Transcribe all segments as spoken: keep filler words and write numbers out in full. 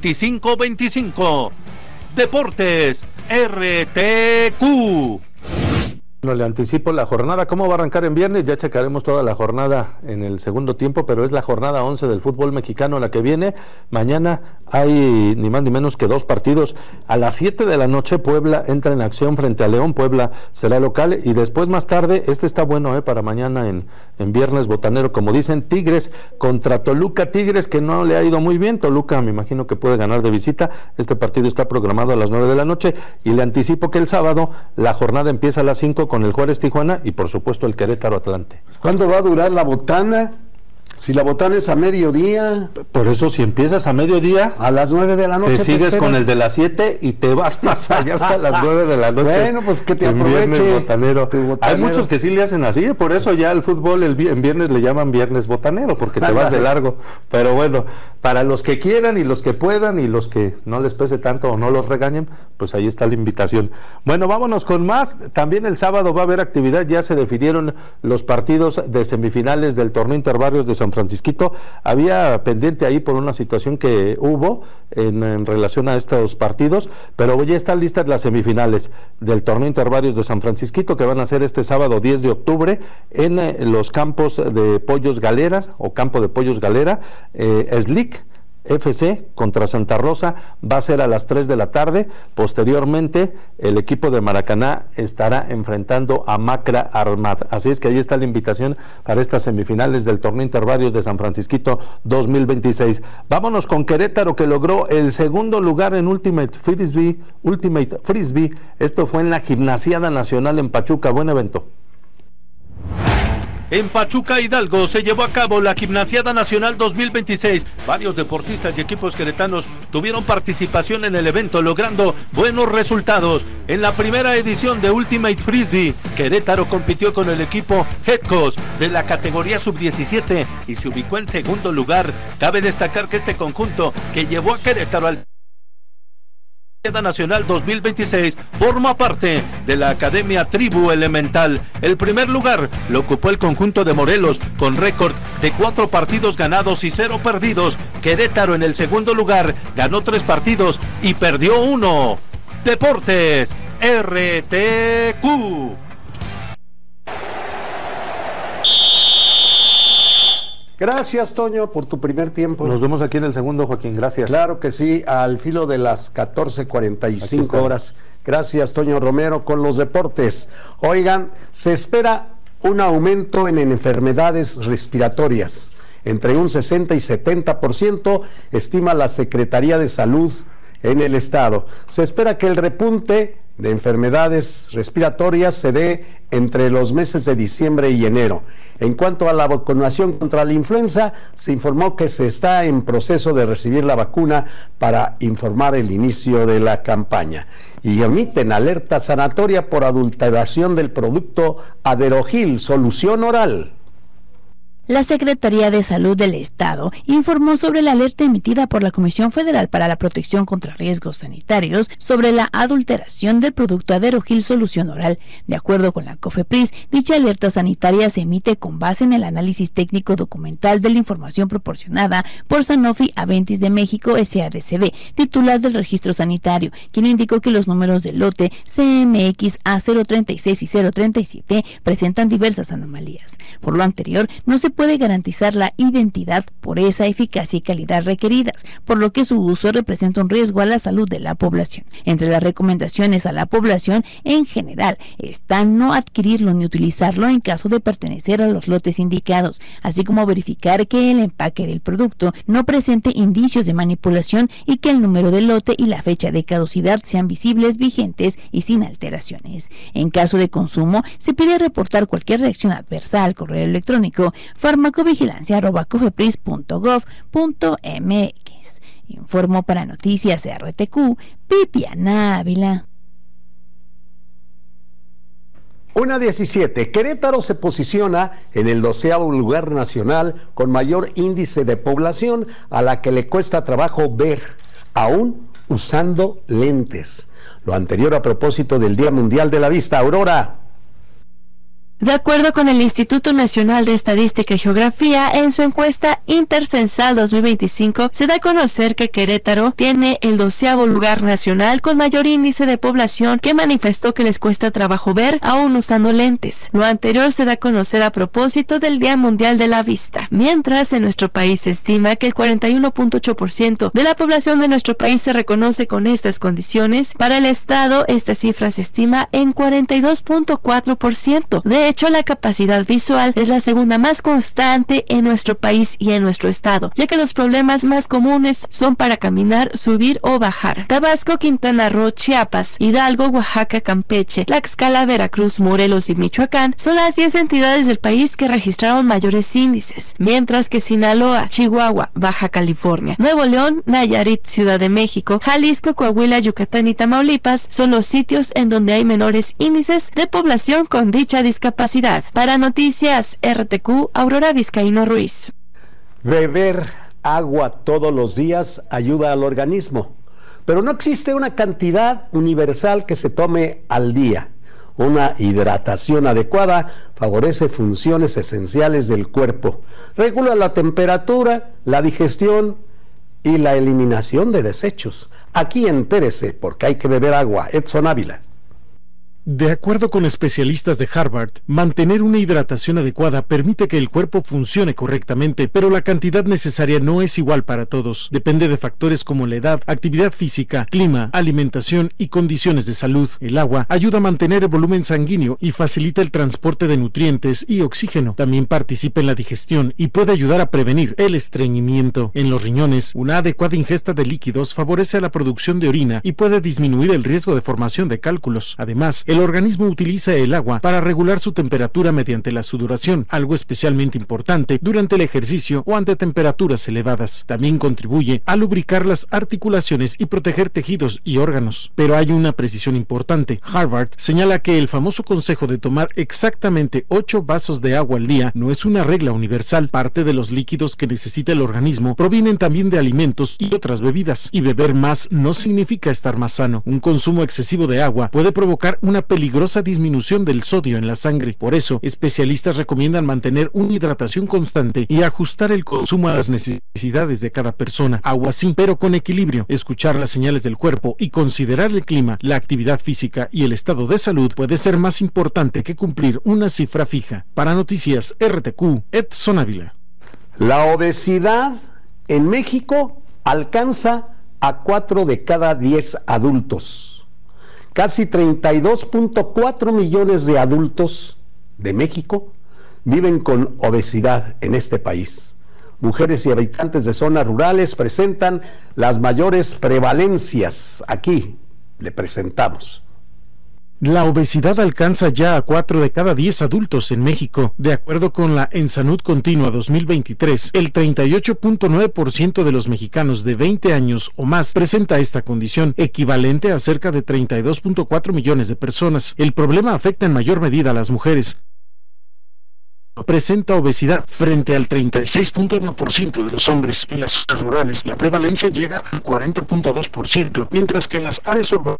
veinticinco veinticinco. Deportes R T Q. No le anticipo la jornada, ¿cómo va a arrancar en viernes? Ya checaremos toda la jornada en el segundo tiempo, pero es la jornada once del fútbol mexicano la que viene. Mañana hay ni más ni menos que dos partidos. A las siete de la noche Puebla entra en acción frente a León. Puebla será local, y después más tarde, este está bueno eh, para mañana en, en viernes botanero, como dicen, Tigres contra Toluca. Tigres que no le ha ido muy bien, Toluca me imagino que puede ganar de visita. Este partido está programado a las nueve de la noche, y le anticipo que el sábado la jornada empieza a las cinco con el Juárez Tijuana y por supuesto el Querétaro Atlante. ¿Cuándo va a durar la botana? Si la botana es a mediodía. Por eso, si empiezas a mediodía, a las nueve de la noche te sigues te con el de las siete y te vas más allá hasta las nueve de la noche. Bueno, pues que te aproveche botanero. botanero. Hay muchos que sí le hacen así, por eso ya el fútbol el en viernes le llaman viernes botanero, porque te vas de largo. Pero bueno, para los que quieran y los que puedan y los que no les pese tanto o no los regañen, pues ahí está la invitación. Bueno, vámonos con más. También el sábado va a haber actividad, ya se definieron los partidos de semifinales del torneo Interbarrios de San Francisquito. Había pendiente ahí por una situación que hubo en, en relación a estos partidos, pero ya están listas las semifinales del torneo Interbarrios de San Francisquito, que van a ser este sábado diez de octubre en eh, los campos de Pollos Galeras o Campo de Pollos Galera. eh, Slick F C contra Santa Rosa va a ser a las tres de la tarde. Posteriormente el equipo de Maracaná estará enfrentando a Macra Armat. Así es que ahí está la invitación para estas semifinales del torneo Interbarrios de San Francisquito dos mil veintiséis. Vámonos con Querétaro, que logró el segundo lugar en Ultimate Frisbee, Ultimate Frisbee. Esto fue en la Gimnasiada Nacional en Pachuca. Buen evento. En Pachuca, Hidalgo, se llevó a cabo la Gimnasiada Nacional dos mil veintiséis. Varios deportistas y equipos queretanos tuvieron participación en el evento, logrando buenos resultados. En la primera edición de Ultimate Frisbee, Querétaro compitió con el equipo Headcos de la categoría sub diecisiete y se ubicó en segundo lugar. Cabe destacar que este conjunto que llevó a Querétaro al Nacional dos mil veintiséis forma parte de la Academia Tribu Elemental. El primer lugar lo ocupó el conjunto de Morelos con récord de cuatro partidos ganados y cero perdidos. Querétaro en el segundo lugar ganó tres partidos y perdió uno. Deportes R T Q. Gracias, Toño, por tu primer tiempo. Nos vemos aquí en el segundo, Joaquín. Gracias. Claro que sí, al filo de las catorce cuarenta y cinco horas. Gracias, Toño Romero, con los deportes. Oigan, se espera un aumento en enfermedades respiratorias. Entre un sesenta y setenta por ciento, estima la Secretaría de Salud en el estado. Se espera que el repunte de enfermedades respiratorias se dé entre los meses de diciembre y enero. En cuanto a la vacunación contra la influenza, se informó que se está en proceso de recibir la vacuna para informar el inicio de la campaña. Y emiten alerta sanatoria por adulteración del producto Aderogil, solución oral. La Secretaría de Salud del Estado informó sobre la alerta emitida por la Comisión Federal para la Protección contra Riesgos Sanitarios sobre la adulteración del producto Aderogil Solución Oral. De acuerdo con la COFEPRIS, dicha alerta sanitaria se emite con base en el análisis técnico documental de la información proporcionada por Sanofi Aventis de México S A D C B, titular del registro sanitario, quien indicó que los números del lote C M X A cero treinta y seis y cero treinta y siete presentan diversas anomalías. Por lo anterior, no se puede garantizar la identidad, pureza, eficacia y calidad requeridas, por lo que su uso representa un riesgo a la salud de la población. Entre las recomendaciones a la población en general está no adquirirlo ni utilizarlo en caso de pertenecer a los lotes indicados, así como verificar que el empaque del producto no presente indicios de manipulación y que el número del lote y la fecha de caducidad sean visibles, vigentes y sin alteraciones. En caso de consumo, se pide reportar cualquier reacción adversa al correo electrónico farmacovigilancia arroba cofepris punto gov punto mx. Informo para Noticias R T Q, Viviana Ávila. Una diecisiete. Querétaro se posiciona en el doceavo lugar nacional con mayor índice de población a la que le cuesta trabajo ver, aún usando lentes. Lo anterior a propósito del Día Mundial de la Vista. Aurora. De acuerdo con el Instituto Nacional de Estadística y Geografía, en su encuesta Intercensal dos mil veinticinco, se da a conocer que Querétaro tiene el doceavo lugar nacional con mayor índice de población que manifestó que les cuesta trabajo ver aún usando lentes. Lo anterior se da a conocer a propósito del Día Mundial de la Vista. Mientras, en nuestro país se estima que el cuarenta y uno punto ocho por ciento de la población de nuestro país se reconoce con estas condiciones. Para el Estado, esta cifra se estima en cuarenta y dos punto cuatro por ciento. De De hecho, la capacidad visual es la segunda más constante en nuestro país y en nuestro estado, ya que los problemas más comunes son para caminar, subir o bajar. Tabasco, Quintana Roo, Chiapas, Hidalgo, Oaxaca, Campeche, Tlaxcala, Veracruz, Morelos y Michoacán son las diez entidades del país que registraron mayores índices, mientras que Sinaloa, Chihuahua, Baja California, Nuevo León, Nayarit, Ciudad de México, Jalisco, Coahuila, Yucatán y Tamaulipas son los sitios en donde hay menores índices de población con dicha discapacidad. Para Noticias R T Q, Aurora Vizcaíno Ruiz. Beber agua todos los días ayuda al organismo, pero no existe una cantidad universal que se tome al día. Una hidratación adecuada favorece funciones esenciales del cuerpo, regula la temperatura, la digestión y la eliminación de desechos. Aquí entérese, porque hay que beber agua. Edson Ávila. De acuerdo con especialistas de Harvard, mantener una hidratación adecuada permite que el cuerpo funcione correctamente, pero la cantidad necesaria no es igual para todos. Depende de factores como la edad, actividad física, clima, alimentación y condiciones de salud. El agua ayuda a mantener el volumen sanguíneo y facilita el transporte de nutrientes y oxígeno. También participa en la digestión y puede ayudar a prevenir el estreñimiento. En los riñones, una adecuada ingesta de líquidos favorece a la producción de orina y puede disminuir el riesgo de formación de cálculos. Además, el organismo utiliza el agua para regular su temperatura mediante la sudoración, algo especialmente importante durante el ejercicio o ante temperaturas elevadas. También contribuye a lubricar las articulaciones y proteger tejidos y órganos. Pero hay una precisión importante. Harvard señala que el famoso consejo de tomar exactamente ocho vasos de agua al día no es una regla universal. Parte de los líquidos que necesita el organismo provienen también de alimentos y otras bebidas, y beber más no significa estar más sano. Un consumo excesivo de agua puede provocar una peligrosa disminución del sodio en la sangre. Por eso, especialistas recomiendan mantener una hidratación constante y ajustar el consumo a las necesidades de cada persona. Agua sí, pero con equilibrio. Escuchar las señales del cuerpo y considerar el clima, la actividad física y el estado de salud puede ser más importante que cumplir una cifra fija. Para Noticias R T Q, Edson Ávila. La obesidad en México alcanza a cuatro de cada diez adultos. Casi treinta y dos punto cuatro millones de adultos de México viven con obesidad en este país. Mujeres y habitantes de zonas rurales presentan las mayores prevalencias. Aquí le presentamos. La obesidad alcanza ya a cuatro de cada diez adultos en México. De acuerdo con la En Salud Continua dos mil veintitrés, el treinta y ocho punto nueve por ciento de los mexicanos de veinte años o más presenta esta condición, equivalente a cerca de treinta y dos punto cuatro millones de personas. El problema afecta en mayor medida a las mujeres. Presenta obesidad frente al treinta y seis punto uno por ciento de los hombres. En las zonas rurales, la prevalencia llega al cuarenta punto dos por ciento, mientras que en las áreas urbanas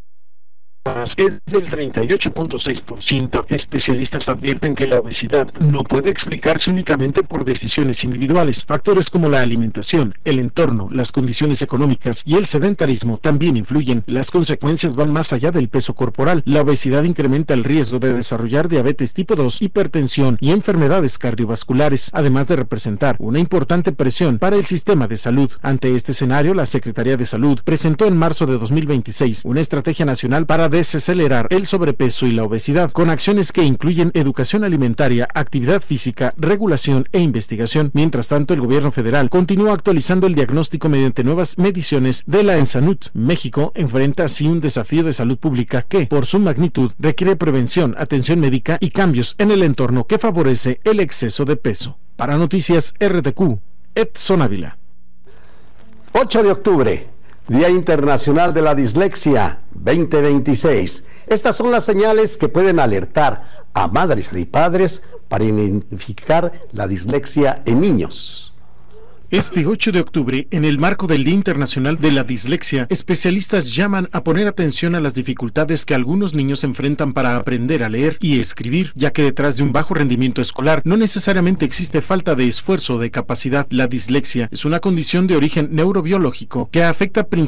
es del treinta y ocho punto seis por ciento. Especialistas advierten que la obesidad no puede explicarse únicamente por decisiones individuales. Factores como la alimentación, el entorno, las condiciones económicas y el sedentarismo también influyen. Las consecuencias van más allá del peso corporal. La obesidad incrementa el riesgo de desarrollar diabetes tipo dos, hipertensión y enfermedades cardiovasculares, además de representar una importante presión para el sistema de salud. Ante este escenario, la Secretaría de Salud presentó en marzo de dos mil veintiséis una estrategia nacional para desacelerar el sobrepeso y la obesidad, con acciones que incluyen educación alimentaria, actividad física, regulación e investigación. Mientras tanto, el gobierno federal continúa actualizando el diagnóstico mediante nuevas mediciones de la ENSANUT. México enfrenta así un desafío de salud pública que, por su magnitud, requiere prevención, atención médica y cambios en el entorno que favorece el exceso de peso. Para Noticias R T Q, Edson Ávila. ocho de octubre, Día Internacional de la Dislexia veinte veintiséis. Estas son las señales que pueden alertar a madres y padres para identificar la dislexia en niños. Este ocho de octubre, en el marco del Día Internacional de la Dislexia, especialistas llaman a poner atención a las dificultades que algunos niños enfrentan para aprender a leer y escribir, ya que detrás de un bajo rendimiento escolar no necesariamente existe falta de esfuerzo o de capacidad. La dislexia es una condición de origen neurobiológico que afecta principalmente